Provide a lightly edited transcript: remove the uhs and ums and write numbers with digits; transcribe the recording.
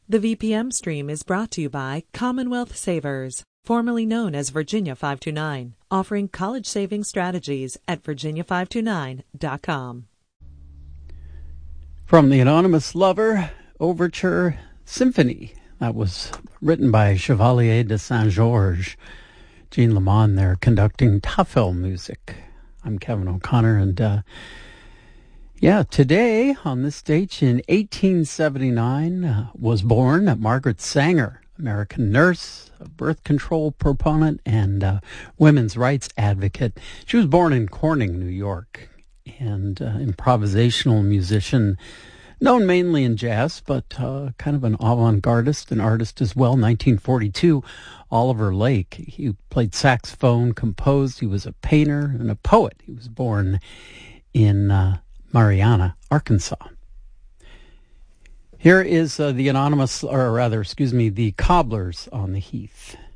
The VPM stream is brought to you by Commonwealth Savers, formerly known as Virginia 529, offering college saving strategies at virginia529.com. From the Anonymous Lover Overture Symphony. That was written by Chevalier de Saint-Georges. Jean Lamond there conducting Tafel music. I'm Kevin O'Connor, and today on this date in 1879 was born Margaret Sanger, American nurse, a birth control proponent, and women's rights advocate. She was born in Corning, New York, and improvisational musician, known mainly in jazz, but kind of an avant-gardist, an artist as well. 1942, Oliver Lake. He played saxophone, composed. He was a painter and a poet. He was born in Marianna, Arkansas. Here is the Cobblers on the Heath.